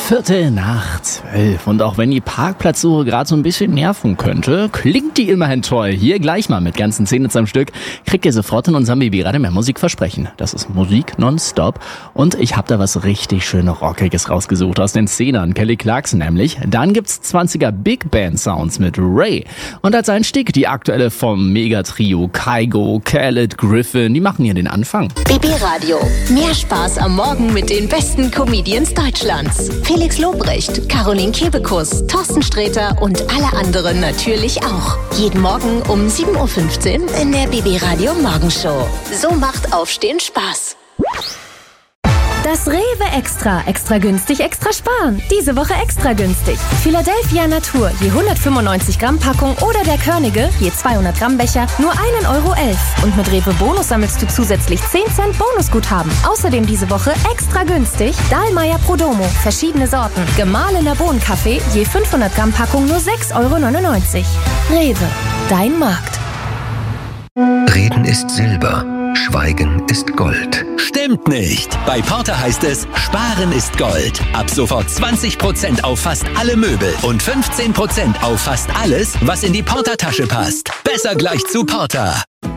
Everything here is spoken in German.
11:45. Und auch wenn die Parkplatzsuche gerade so ein bisschen nerven könnte, klingt die immerhin toll. Hier gleich mal mit ganzen 10 am Stück kriegt ihr sofort in unserem Baby-Radio mehr Musik versprechen. Das ist Musik nonstop. Und ich habe da was richtig schön Rockiges rausgesucht aus den Zehnern. Kelly Clarkson nämlich. Dann gibt's 20er Big Band Sounds mit Ray. Und als Einstieg die aktuelle vom Megatrio Kygo, Khaled, Griffin. Die machen hier den Anfang. BB-Radio. Mehr Spaß am Morgen mit den besten Comedians Deutschlands. Felix Lobrecht, Caroline Kebekus, Thorsten Sträter und alle anderen natürlich auch. Jeden Morgen um 7:15 Uhr in der BB-Radio Morgenshow. So macht Aufstehen Spaß. Das Rewe Extra. Extra günstig, extra sparen. Diese Woche extra günstig. Philadelphia Natur, je 195 Gramm Packung oder der Körnige, je 200 Gramm Becher, nur 1,11 €. Und mit Rewe Bonus sammelst du zusätzlich 10 Cent Bonusguthaben. Außerdem diese Woche extra günstig Dahlmeier Prodomo, verschiedene Sorten. Gemahlener Bohnenkaffee, je 500 Gramm Packung, nur 6,99 €. Rewe, dein Markt. Reden ist Silber, Schweigen ist Gold. Stimmt nicht. Bei Porter heißt es, Sparen ist Gold. Ab sofort 20% auf fast alle Möbel und 15% auf fast alles, was in die Porter-Tasche passt. Besser gleich zu Porter.